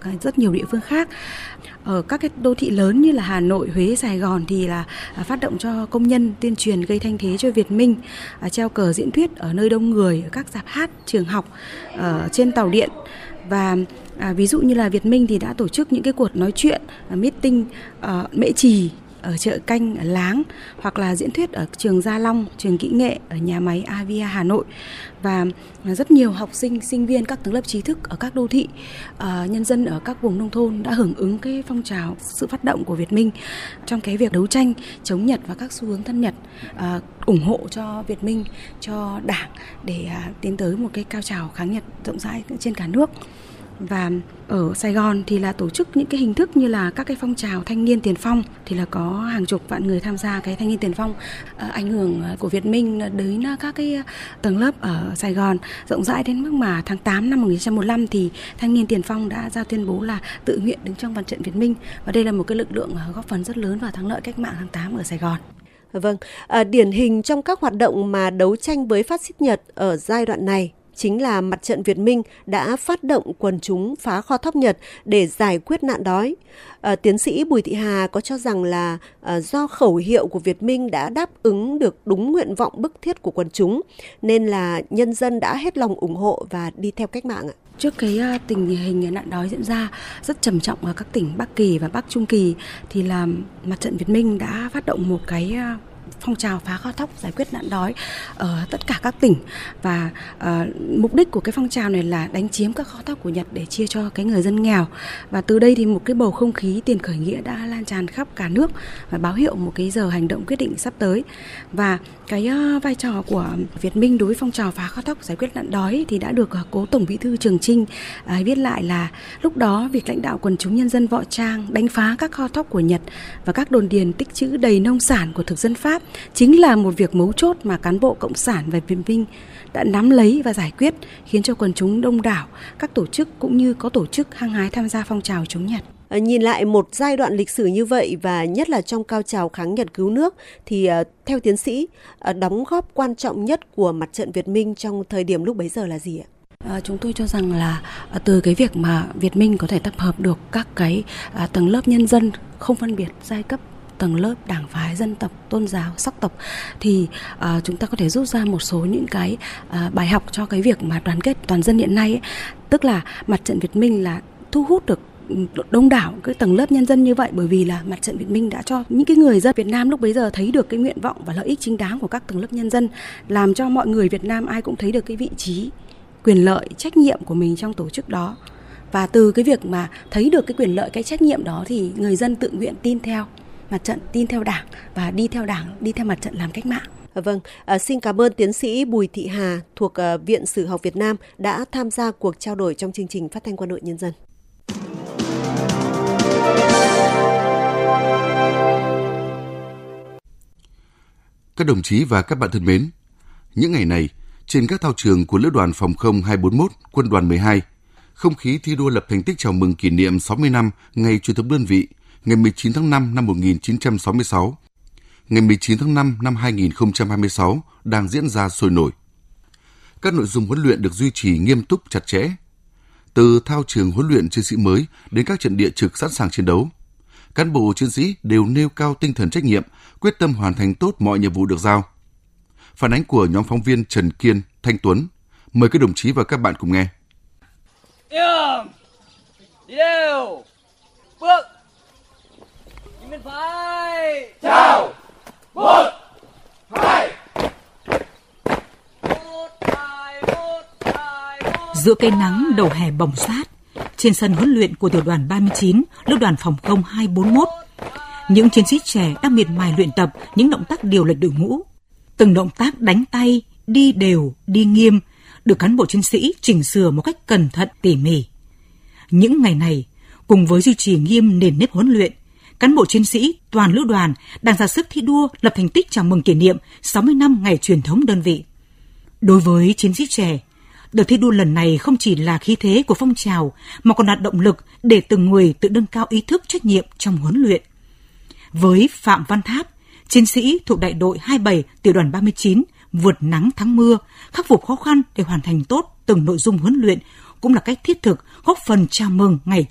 rất nhiều địa phương khác. Ở các cái đô thị lớn như là Hà Nội, Huế, Sài Gòn thì là phát động cho công nhân tuyên truyền gây thanh thế cho Việt Minh, treo cờ diễn thuyết ở nơi đông người, ở các rạp hát, trường học, ở trên tàu điện. Và ví dụ như là Việt Minh thì đã tổ chức những cái cuộc nói chuyện, meeting ở Mễ Trì, ở chợ Canh, ở Láng, hoặc là diễn thuyết ở trường Gia Long, trường Kỹ nghệ, ở nhà máy Avia Hà Nội. Và rất nhiều học sinh, sinh viên các tầng lớp trí thức ở các đô thị, nhân dân ở các vùng nông thôn đã hưởng ứng cái phong trào, sự phát động của Việt Minh trong cái việc đấu tranh chống Nhật và các xu hướng thân Nhật, ủng hộ cho Việt Minh, cho Đảng để tiến tới một cái cao trào kháng Nhật rộng rãi trên cả nước. Và ở Sài Gòn thì là tổ chức những cái hình thức như là các cái phong trào thanh niên tiền phong, thì là có hàng chục vạn người tham gia cái thanh niên tiền phong. Ảnh hưởng của Việt Minh đến các cái tầng lớp ở Sài Gòn rộng rãi đến mức mà tháng 8 năm 1915 thì thanh niên tiền phong đã ra tuyên bố là tự nguyện đứng trong mặt trận Việt Minh, và đây là một cái lực lượng góp phần rất lớn vào thắng lợi cách mạng tháng 8 ở Sài Gòn. Vâng, điển hình trong các hoạt động mà đấu tranh với phát xít Nhật ở giai đoạn này chính là mặt trận Việt Minh đã phát động quần chúng phá kho thóc Nhật để giải quyết nạn đói. Tiến sĩ Bùi Thị Hà có cho rằng là do khẩu hiệu của Việt Minh đã đáp ứng được đúng nguyện vọng bức thiết của quần chúng, nên là nhân dân đã hết lòng ủng hộ và đi theo cách mạng ạ. Trước cái tình hình nạn đói diễn ra rất trầm trọng ở các tỉnh Bắc Kỳ và Bắc Trung Kỳ, thì là mặt trận Việt Minh đã phát động một cái phong trào phá kho thóc giải quyết nạn đói ở tất cả các tỉnh. Và mục đích của cái phong trào này là đánh chiếm các kho thóc của Nhật để chia cho cái người dân nghèo. Và từ đây thì một cái bầu không khí tiền khởi nghĩa đã lan tràn khắp cả nước và báo hiệu một cái giờ hành động quyết định sắp tới. Và cái vai trò của Việt Minh đối với phong trào phá kho thóc giải quyết nạn đói thì đã được cố Tổng Bí thư Trường Chinh viết lại là lúc đó việc lãnh đạo quần chúng nhân dân Võ Trang đánh phá các kho thóc của Nhật và các đồn điền tích trữ đầy nông sản của thực dân Pháp chính là một việc mấu chốt mà cán bộ cộng sản và Việt Minh đã nắm lấy và giải quyết, khiến cho quần chúng đông đảo, các tổ chức cũng như có tổ chức hăng hái tham gia phong trào chống Nhật. Nhìn lại một giai đoạn lịch sử như vậy và nhất là trong cao trào kháng Nhật cứu nước thì theo tiến sĩ, đóng góp quan trọng nhất của mặt trận Việt Minh trong thời điểm lúc bấy giờ là gì ạ? Chúng tôi cho rằng là từ cái việc mà Việt Minh có thể tập hợp được các cái tầng lớp nhân dân không phân biệt giai cấp, tầng lớp, đảng phái, dân tộc, tôn giáo, sắc tộc, thì chúng ta có thể rút ra một số những cái bài học cho cái việc mà đoàn kết toàn dân hiện nay ấy. Tức là mặt trận Việt Minh là thu hút được đông đảo cái tầng lớp nhân dân như vậy, bởi vì là mặt trận Việt Minh đã cho những cái người dân Việt Nam lúc bấy giờ thấy được cái nguyện vọng và lợi ích chính đáng của các tầng lớp nhân dân, làm cho mọi người Việt Nam ai cũng thấy được cái vị trí, quyền lợi, trách nhiệm của mình trong tổ chức đó. Và từ cái việc mà thấy được cái quyền lợi, cái trách nhiệm đó thì người dân tự nguyện tin theo mặt trận, tin theo Đảng và đi theo Đảng, đi theo mặt trận làm cách mạng. Vâng, xin cảm ơn tiến sĩ Bùi Thị Hà thuộc Viện Sử học Việt Nam đã tham gia cuộc trao đổi trong chương trình Phát thanh Quân đội Nhân dân. Các đồng chí và các bạn thân mến, những ngày này, trên các thao trường của Lữ đoàn Phòng không 241, Quân đoàn 12, không khí thi đua lập thành tích chào mừng kỷ niệm 60 năm ngày truyền thống đơn vị, ngày 19 tháng 5 năm 1966, ngày 19 tháng 5 năm 2026 đang diễn ra sôi nổi. Các nội dung huấn luyện được duy trì nghiêm túc chặt chẽ. Từ thao trường huấn luyện chiến sĩ mới đến các trận địa trực sẵn sàng chiến đấu, cán bộ chiến sĩ đều nêu cao tinh thần trách nhiệm, quyết tâm hoàn thành tốt mọi nhiệm vụ được giao. Phản ánh của nhóm phóng viên Trần Kiên, Thanh Tuấn. Mời các đồng chí và các bạn cùng nghe. Đi đều, bước, bên phải, chào, 1, 2. Giữa cây nắng đầu hè bỏng rát, trên sân huấn luyện của tiểu đoàn 39, Lữ đoàn Phòng không 241, những chiến sĩ trẻ đang miệt mài luyện tập những động tác điều lệch đội ngũ. Từng động tác đánh tay, đi đều, đi nghiêm, được cán bộ chiến sĩ chỉnh sửa một cách cẩn thận tỉ mỉ. Những ngày này, cùng với duy trì nghiêm nền nếp huấn luyện, cán bộ chiến sĩ toàn lữ đoàn đang ra sức thi đua lập thành tích chào mừng kỷ niệm 60 năm ngày truyền thống đơn vị. Đối với chiến sĩ trẻ, đợt thi đua lần này không chỉ là khí thế của phong trào mà còn là động lực để từng người tự nâng cao ý thức trách nhiệm trong huấn luyện. Với Phạm Văn Tháp, chiến sĩ thuộc đại đội 27 tiểu đoàn 39 vượt nắng thắng mưa, khắc phục khó khăn để hoàn thành tốt từng nội dung huấn luyện cũng là cách thiết thực góp phần chào mừng ngày